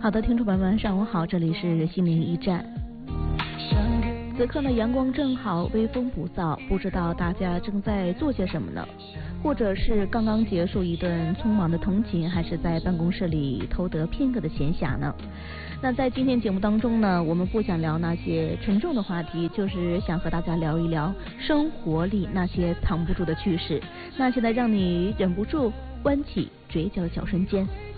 好的，听众朋友们，上午好，这里是心灵驿站。此刻呢，阳光正好，微风不燥，不知道大家正在做些什么呢？或者是刚刚结束一顿匆忙的通勤，还是在办公室里偷得片刻的闲暇呢？那在今天节目当中呢，我们不想聊那些沉重的话题，就是想和大家聊一聊生活里那些藏不住的趣事，那些呢让你忍不住弯起嘴角的小瞬间。